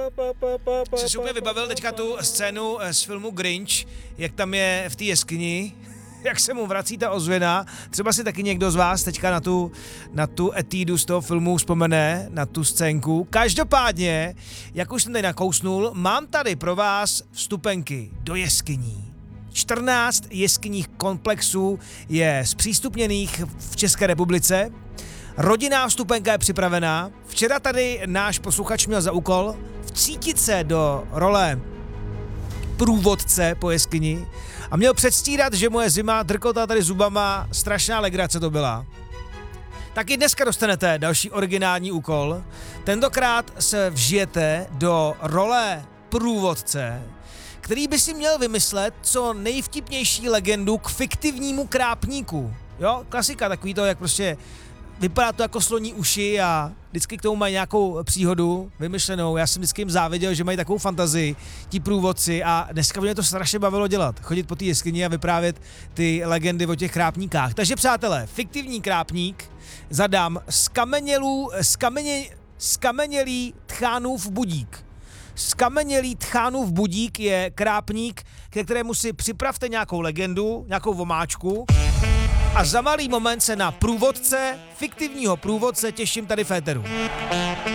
Jsi si úplně vybavil teďka tu scénu z filmu Grinch, jak tam je v té jeskyni, jak se mu vrací ta ozvěna. Třeba si taky někdo z vás teďka na tu etídu z toho filmu vzpomene, na tu scénku. Každopádně, jak už jsem tady nakousnul, mám tady pro vás vstupenky do jeskyní. 14 jeskyních komplexů je zpřístupněných v České republice. Rodinná vstupenka je připravená. Včera tady náš posluchač měl za úkol vcítit se do role průvodce po jeskyni a měl předstírat, že moje zima drkotá tady zubama, strašná legrace to byla. Tak i dneska dostanete další originální úkol. Tentokrát se vžijete do role průvodce, který by si měl vymyslet co nejvtipnější legendu k fiktivnímu krápníku. Jo, klasika, takový to, jak prostě vypadá to jako sloní uši a vždycky k tomu mají nějakou příhodu vymyšlenou. Já jsem vždycky jim záviděl, že mají takovou fantazii, ti průvodci, a dneska mě to strašně bavilo dělat. Chodit po té jeskyni a vyprávět ty legendy o těch krápníkách. Takže přátelé, fiktivní krápník zadám skamenělý Tchánův budík. Skamenělý Tchánův budík je krápník, ke kterému si připravte nějakou legendu, nějakou vomáčku, a za malý moment se na průvodce, fiktivního průvodce těším tady v éteru.